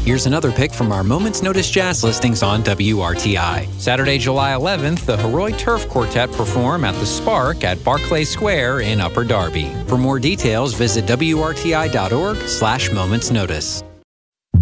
Here's another pick from our Moments Notice Jazz listings on WRTI. Saturday, July 11th, the Heroy Turf Quartet perform at the Spark at Barclay Square in Upper Darby. For more details, visit WRTI.org/momentsnotice.